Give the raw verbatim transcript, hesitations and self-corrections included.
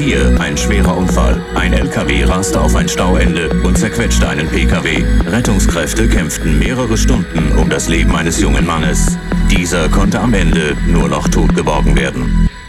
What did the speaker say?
Hier ein schwerer Unfall. Ein L K W raste auf ein Stauende und zerquetschte einen P K W. Rettungskräfte kämpften mehrere Stunden um das Leben eines jungen Mannes. Dieser konnte am Ende nur noch tot geborgen werden.